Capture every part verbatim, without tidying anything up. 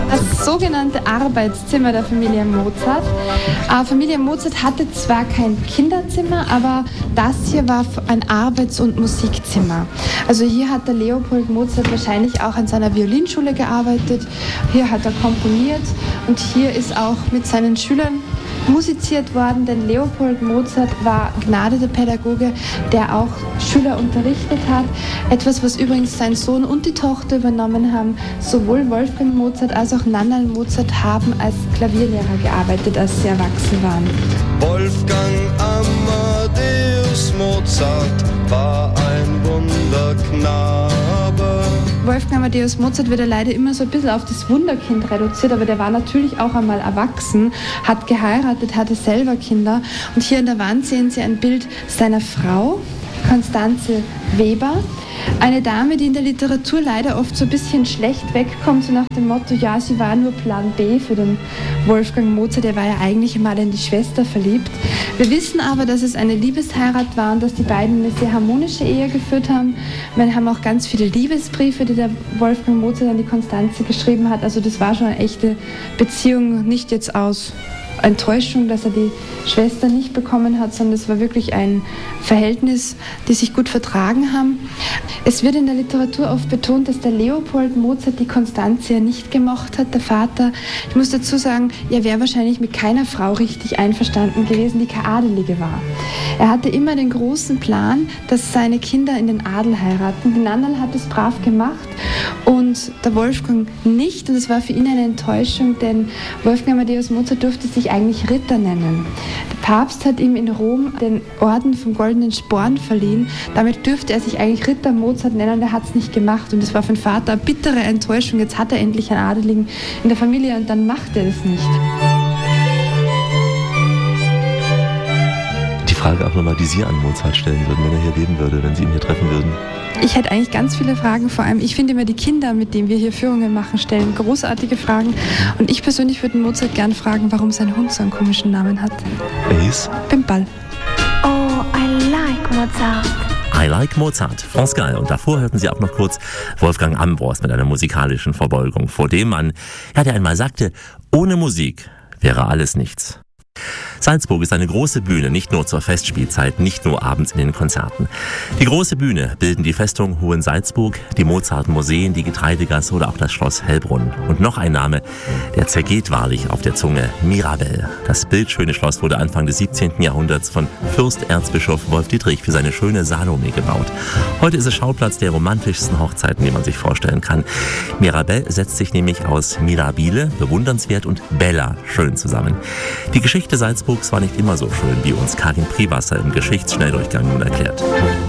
Das sogenannte Arbeitszimmer der Familie Mozart. Äh, Familie Mozart hatte zwar kein Kinderzimmer, aber das hier war ein Arbeits- und Musikzimmer. Also hier hat der Leopold Mozart wahrscheinlich auch an seiner Violinschule gearbeitet, hier hat er komponiert und hier ist auch mit seinen Schülern musiziert worden, denn Leopold Mozart war begnadeter Pädagoge, der auch Schüler unterrichtet hat. Etwas, was übrigens sein Sohn und die Tochter übernommen haben. Sowohl Wolfgang Mozart als auch Nannal Mozart haben als Klavierlehrer gearbeitet, als sie erwachsen waren. Wolfgang Amadeus Mozart war ein Wunderknabe. Wolfgang Amadeus Mozart wird ja leider immer so ein bisschen auf das Wunderkind reduziert, aber der war natürlich auch einmal erwachsen, hat geheiratet, hatte selber Kinder. Und hier an der Wand sehen Sie ein Bild seiner Frau, Constanze Weber. Eine Dame, die in der Literatur leider oft so ein bisschen schlecht wegkommt, so nach dem Motto, ja, sie war nur Plan B für den Wolfgang Mozart, der war ja eigentlich mal in die Schwester verliebt. Wir wissen aber, dass es eine Liebesheirat war und dass die beiden eine sehr harmonische Ehe geführt haben. Wir haben auch ganz viele Liebesbriefe, die der Wolfgang Mozart an die Constanze geschrieben hat. Also das war schon eine echte Beziehung, nicht jetzt aus Enttäuschung, dass er die Schwester nicht bekommen hat, sondern es war wirklich ein Verhältnis, die sich gut vertragen haben. Es wird in der Literatur oft betont, dass der Leopold Mozart die Constanze ja nicht gemocht hat, der Vater. Ich muss dazu sagen, er wäre wahrscheinlich mit keiner Frau richtig einverstanden gewesen, die keine Adelige war. Er hatte immer den großen Plan, dass seine Kinder in den Adel heiraten. Die Nannal hat es brav gemacht und der Wolfgang nicht. Und es war für ihn eine Enttäuschung, denn Wolfgang Amadeus Mozart durfte sich eigentlich Ritter nennen. Der Papst hat ihm in Rom den Orden vom Goldenen Sporn verliehen. Damit dürfte er sich eigentlich Ritter Mozart nennen und er hat es nicht gemacht. Und es war für den Vater eine bittere Enttäuschung. Jetzt hat er endlich einen Adeligen in der Familie und dann macht er das nicht. Die Frage auch nochmal, die Sie an Mozart stellen würden, wenn er hier leben würde, wenn Sie ihn hier treffen würden. Ich hätte eigentlich ganz viele Fragen, vor allem ich finde immer die Kinder, mit denen wir hier Führungen machen, stellen großartige Fragen. Und ich persönlich würde Mozart gern fragen, warum sein Hund so einen komischen Namen hat. Er hieß? Bimbal. Oh, I like Mozart. I like Mozart, France Gall. Und davor hörten Sie auch noch kurz Wolfgang Ambros mit einer musikalischen Verbeugung vor dem Mann, ja, der einmal sagte, ohne Musik wäre alles nichts. Salzburg ist eine große Bühne, nicht nur zur Festspielzeit, nicht nur abends in den Konzerten. Die große Bühne bilden die Festung Hohensalzburg, die Mozart-Museen, die Getreidegasse oder auch das Schloss Hellbrunn. Und noch ein Name, der zergeht wahrlich auf der Zunge, Mirabell. Das bildschöne Schloss wurde Anfang des siebzehnten Jahrhunderts von Fürsterzbischof Wolf Dietrich für seine schöne Salome gebaut. Heute ist es Schauplatz der romantischsten Hochzeiten, die man sich vorstellen kann. Mirabell setzt sich nämlich aus Mirabile, bewundernswert, und Bella, schön zusammen. Die Geschichte Salzburgs war nicht immer so schön, wie uns Karin Priewasser im Geschichtsschnelldurchgang nun erklärt.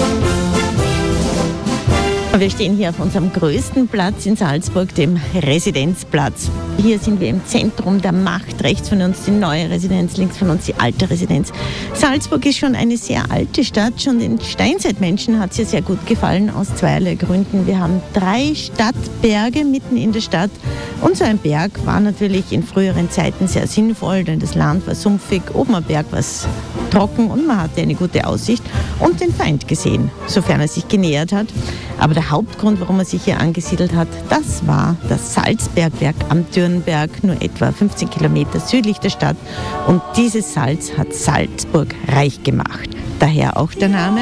Wir stehen hier auf unserem größten Platz in Salzburg, dem Residenzplatz. Hier sind wir im Zentrum der Macht. Rechts von uns die neue Residenz, links von uns die alte Residenz. Salzburg ist schon eine sehr alte Stadt. Schon den Steinzeitmenschen hat es hier sehr gut gefallen, aus zweierlei Gründen. Wir haben drei Stadtberge mitten in der Stadt. Und so ein Berg war natürlich in früheren Zeiten sehr sinnvoll, denn das Land war sumpfig, oben am Berg war es trocken und man hatte eine gute Aussicht und den Feind gesehen, sofern er sich genähert hat. Aber der Hauptgrund, warum er sich hier angesiedelt hat, das war das Salzbergwerk am Dürnberg, nur etwa fünfzehn Kilometer südlich der Stadt. Und dieses Salz hat Salzburg reich gemacht. Daher auch der Name.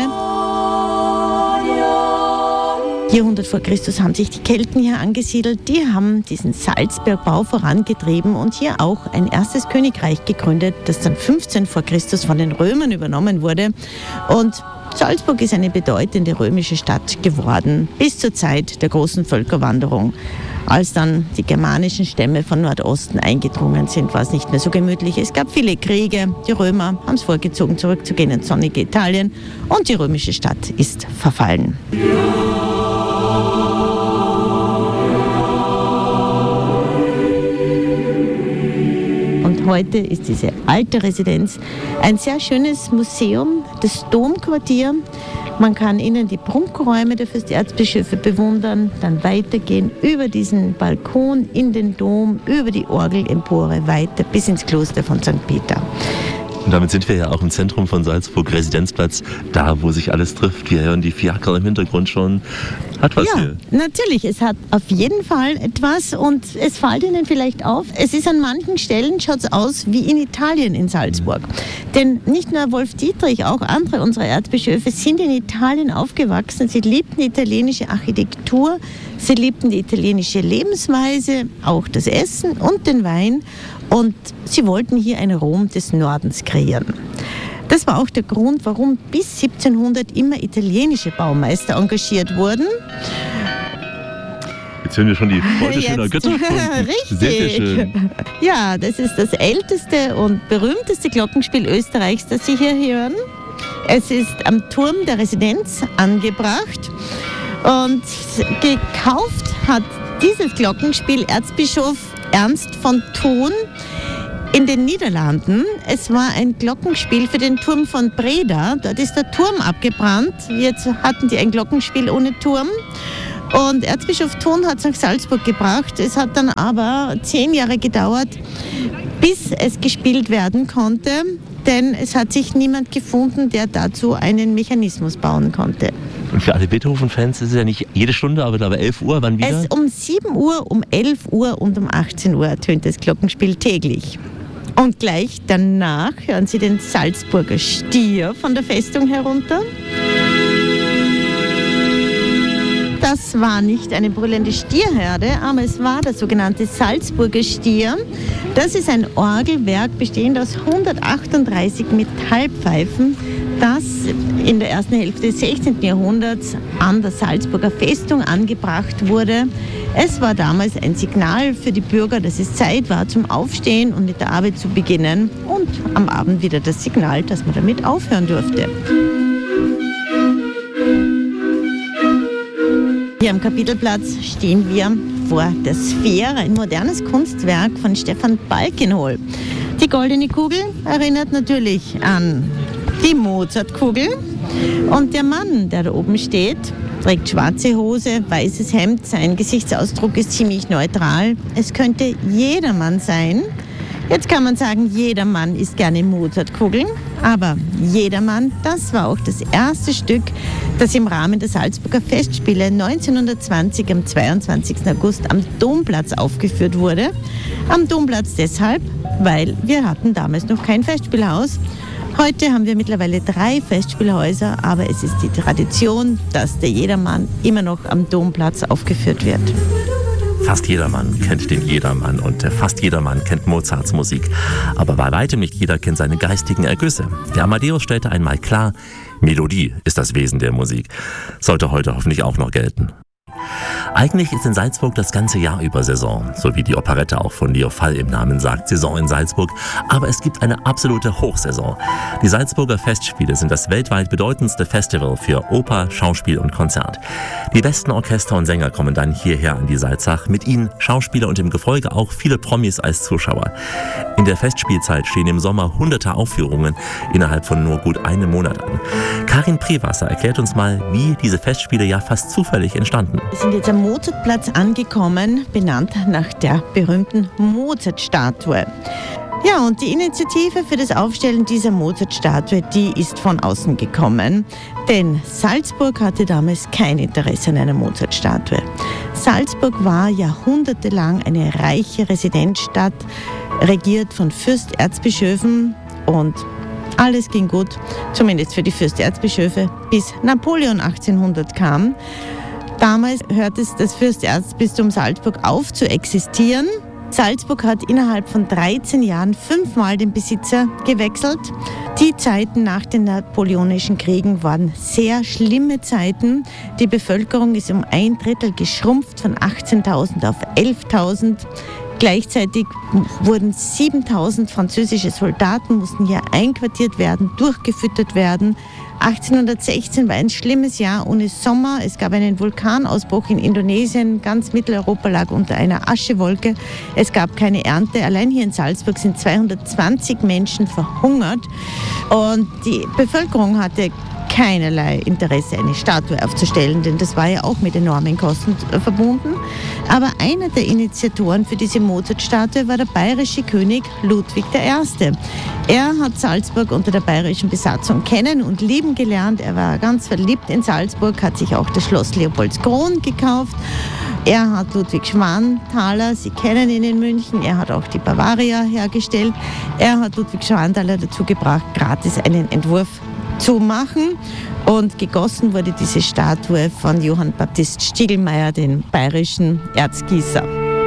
vierhundert vor Christus haben sich die Kelten hier angesiedelt. Die haben diesen Salzbergbau vorangetrieben und hier auch ein erstes Königreich gegründet, das dann fünfzehn vor Christus von den Römern übernommen wurde. Und Salzburg ist eine bedeutende römische Stadt geworden, bis zur Zeit der großen Völkerwanderung. Als dann die germanischen Stämme von Nordosten eingedrungen sind, war es nicht mehr so gemütlich. Es gab viele Kriege. Die Römer haben es vorgezogen, zurückzugehen ins sonnige Italien. Und die römische Stadt ist verfallen. Heute ist diese alte Residenz ein sehr schönes Museum, das Domquartier. Man kann innen die Prunkräume der Fürsterzbischöfe bewundern, dann weitergehen über diesen Balkon in den Dom, über die Orgelempore weiter bis ins Kloster von Sankt Peter. Und damit sind wir ja auch im Zentrum von Salzburg, Residenzplatz, da wo sich alles trifft. Wir hören die Fiaker im Hintergrund schon. Hat was ja, hier. Natürlich, es hat auf jeden Fall etwas und es fällt Ihnen vielleicht auf, es ist an manchen Stellen, schaut es aus wie in Italien in Salzburg. Denn nicht nur Wolf Dietrich, auch andere unserer Erzbischöfe sind in Italien aufgewachsen. Sie liebten die italienische Architektur, sie liebten die italienische Lebensweise, auch das Essen und den Wein. Und sie wollten hier ein Rom des Nordens kreieren. Das war auch der Grund, warum bis siebzehnhundert immer italienische Baumeister engagiert wurden. Jetzt hören wir schon die Freude schöner Götter. Richtig. Sehr, sehr schön. Ja, das ist das älteste und berühmteste Glockenspiel Österreichs, das Sie hier hören. Es ist am Turm der Residenz angebracht und gekauft hat dieses Glockenspiel Erzbischof Ernst von Thun in den Niederlanden. Es war ein Glockenspiel für den Turm von Breda. Dort ist der Turm abgebrannt. Jetzt hatten die ein Glockenspiel ohne Turm. Und Erzbischof Thun hat es nach Salzburg gebracht. Es hat dann aber zehn Jahre gedauert, bis es gespielt werden konnte. Denn es hat sich niemand gefunden, der dazu einen Mechanismus bauen konnte. Und für alle Beethoven-Fans ist es ja nicht jede Stunde, aber da war elf Uhr, wann wieder? Es um sieben Uhr, um elf Uhr und um achtzehn Uhr ertönt das Glockenspiel täglich. Und gleich danach hören Sie den Salzburger Stier von der Festung herunter. Das war nicht eine brüllende Stierherde, aber es war der sogenannte Salzburger Stier. Das ist ein Orgelwerk bestehend aus hundertachtunddreißig Metallpfeifen, das in der ersten Hälfte des sechzehnten Jahrhunderts an der Salzburger Festung angebracht wurde. Es war damals ein Signal für die Bürger, dass es Zeit war zum Aufstehen und mit der Arbeit zu beginnen und am Abend wieder das Signal, dass man damit aufhören durfte. Hier am Kapitelplatz stehen wir vor der Sphäre, ein modernes Kunstwerk von Stefan Balkenhol. Die goldene Kugel erinnert natürlich an die Mozartkugel. Und der Mann, der da oben steht, trägt schwarze Hose, weißes Hemd. Sein Gesichtsausdruck ist ziemlich neutral. Es könnte jedermann sein. Jetzt kann man sagen, jedermann isst gerne Mozartkugeln. Aber jedermann, das war auch das erste Stück, das im Rahmen der Salzburger Festspiele neunzehnhundertzwanzig am zweiundzwanzigsten August am Domplatz aufgeführt wurde. Am Domplatz deshalb, weil wir hatten damals noch kein Festspielhaus. Heute haben wir mittlerweile drei Festspielhäuser, aber es ist die Tradition, dass der Jedermann immer noch am Domplatz aufgeführt wird. Fast jedermann kennt den Jedermann und fast jedermann kennt Mozarts Musik. Aber bei weitem nicht jeder kennt seine geistigen Ergüsse. Der Amadeus stellte einmal klar, Melodie ist das Wesen der Musik. Sollte heute hoffentlich auch noch gelten. Eigentlich ist in Salzburg das ganze Jahr über Saison, so wie die Operette auch von Leo Fall im Namen sagt, Saison in Salzburg. Aber es gibt eine absolute Hochsaison. Die Salzburger Festspiele sind das weltweit bedeutendste Festival für Oper, Schauspiel und Konzert. Die besten Orchester und Sänger kommen dann hierher an die Salzach, mit ihnen Schauspieler und im Gefolge auch viele Promis als Zuschauer. In der Festspielzeit stehen im Sommer hunderte Aufführungen innerhalb von nur gut einem Monat an. Karin Priewasser erklärt uns mal, wie diese Festspiele ja fast zufällig entstanden. Wir sind jetzt am Mozartplatz angekommen, benannt nach der berühmten Mozart-Statue. Ja, und die Initiative für das Aufstellen dieser Mozart-Statue, die ist von außen gekommen. Denn Salzburg hatte damals kein Interesse an einer Mozart-Statue. Salzburg war jahrhundertelang eine reiche Residenzstadt, regiert von Fürsterzbischöfen, und alles ging gut, zumindest für die Fürsterzbischöfe, bis Napoleon achtzehnhundert kam. Damals hörte das Fürsterzbistum Salzburg auf zu existieren. Salzburg hat innerhalb von dreizehn Jahren fünfmal den Besitzer gewechselt. Die Zeiten nach den Napoleonischen Kriegen waren sehr schlimme Zeiten. Die Bevölkerung ist um ein Drittel geschrumpft, von achtzehntausend auf elftausend. Gleichzeitig wurden siebentausend französische Soldaten, mussten hier einquartiert werden, durchgefüttert werden. achtzehnhundertsechzehn war ein schlimmes Jahr ohne Sommer. Es gab einen Vulkanausbruch in Indonesien. Ganz Mitteleuropa lag unter einer Aschewolke. Es gab keine Ernte. Allein hier in Salzburg sind zweihundertzwanzig Menschen verhungert. Und die Bevölkerung hatte keinerlei Interesse, eine Statue aufzustellen, denn das war ja auch mit enormen Kosten äh, verbunden. Aber einer der Initiatoren für diese Mozart-Statue war der bayerische König Ludwig der Erste. Er hat Salzburg unter der bayerischen Besatzung kennen und lieben gelernt. Er war ganz verliebt in Salzburg, hat sich auch das Schloss Leopoldskron gekauft. Er hat Ludwig Schwanthaler, Sie kennen ihn in München, er hat auch die Bavaria hergestellt. Er hat Ludwig Schwanthaler dazu gebracht, gratis einen Entwurf zu machen. Und gegossen wurde diese Statue von Johann Baptist Stiegelmeier, den bayerischen Erzgießer.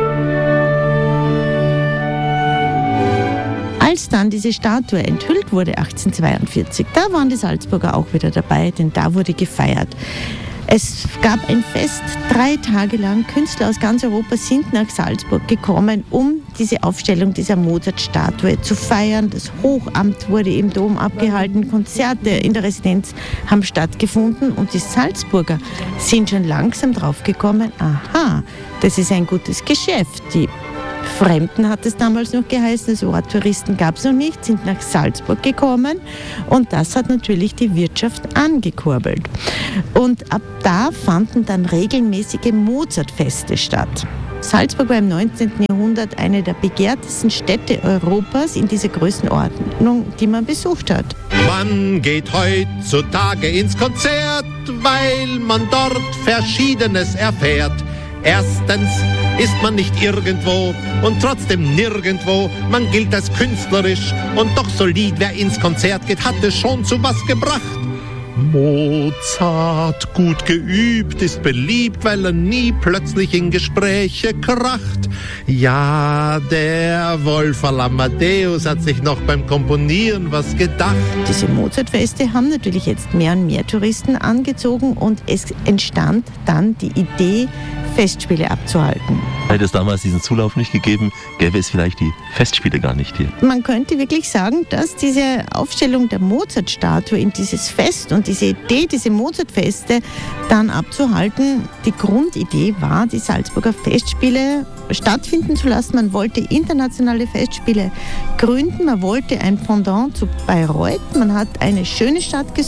Als dann diese Statue enthüllt wurde, achtzehnhundertzweiundvierzig, da waren die Salzburger auch wieder dabei, denn da wurde gefeiert. Es gab ein Fest, drei Tage lang. Künstler aus ganz Europa sind nach Salzburg gekommen, um diese Aufstellung dieser Mozart-Statue zu feiern. Das Hochamt wurde im Dom abgehalten, Konzerte in der Residenz haben stattgefunden und die Salzburger sind schon langsam draufgekommen, aha, das ist ein gutes Geschäft. Die Fremden hat es damals noch geheißen, also Touristen gab es noch nicht, sind nach Salzburg gekommen und das hat natürlich die Wirtschaft angekurbelt. Und ab da fanden dann regelmäßige Mozartfeste statt. Salzburg war im neunzehnten Jahrhundert eine der begehrtesten Städte Europas in dieser Größenordnung, die man besucht hat. Man geht heutzutage ins Konzert, weil man dort Verschiedenes erfährt. Erstens ist man nicht irgendwo und trotzdem nirgendwo. Man gilt als künstlerisch und doch solid. Wer ins Konzert geht, hat es schon zu was gebracht. Mozart, gut geübt, ist beliebt, weil er nie plötzlich in Gespräche kracht. Ja, der Wolferl Amadeus hat sich noch beim Komponieren was gedacht. Diese Mozartfeste haben natürlich jetzt mehr und mehr Touristen angezogen und es entstand dann die Idee, Festspiele abzuhalten. Hätte es damals diesen Zulauf nicht gegeben, gäbe es vielleicht die Festspiele gar nicht hier. Man könnte wirklich sagen, dass diese Aufstellung der Mozart-Statue in dieses Fest und diese Idee, diese Mozartfeste dann abzuhalten, die Grundidee war, die Salzburger Festspiele stattfinden zu lassen. Man wollte internationale Festspiele gründen, man wollte ein Pendant zu Bayreuth, man hat eine schöne Stadt gesucht.